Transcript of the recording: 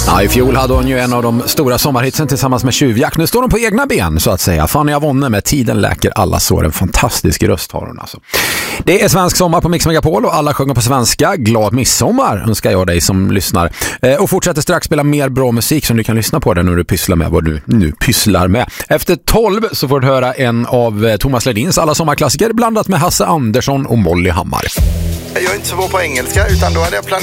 Ja, i fjol hade hon ju en av de stora sommarhitsen tillsammans med Tjuvjakt. Nu står hon på egna ben så att säga. Fanny av Wonne med Tiden läker alla sår. En fantastisk röst har hon alltså. Det är svensk sommar på Mix Megapol och alla sjunger på svenska. Glad midsommar önskar jag dig som lyssnar. Och fortsätter strax spela mer bra musik som du kan lyssna på när du pysslar med vad du nu pysslar med. Efter 12 så får du höra en av Thomas Ledins alla sommarklassiker blandat med Hasse Andersson och Molly Hammar. Jag är inte så bra på engelska utan då hade jag planerat